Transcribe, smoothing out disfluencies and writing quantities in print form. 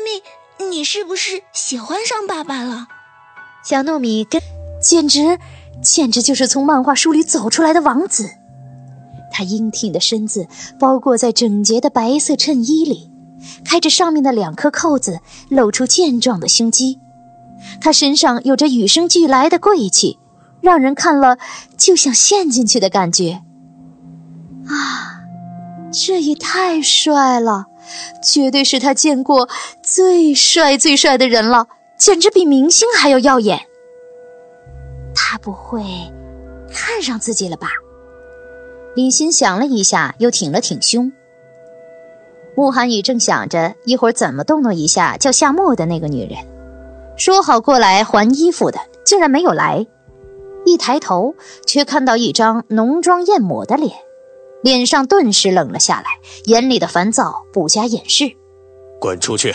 咪，你是不是喜欢上爸爸了？ 小糯米简直就是从漫画书里走出来的王子。他英挺的身子包裹在整洁的白色衬衣里，开着上面的2颗扣子，露出健壮的胸肌。他身上有着与生俱来的贵气，让人看了就想陷进去的感觉。啊，这也太帅了，绝对是他见过最帅的人了，简直比明星还要耀眼。他不会看上自己了吧？李欣想了一下，又挺了挺胸。慕寒雨正想着一会儿怎么动一下叫夏沫的那个女人，说好过来还衣服的竟然没有来。一抬头却看到一张浓妆艳抹的脸，脸上顿时冷了下来，眼里的烦躁不加掩饰。 滚出去！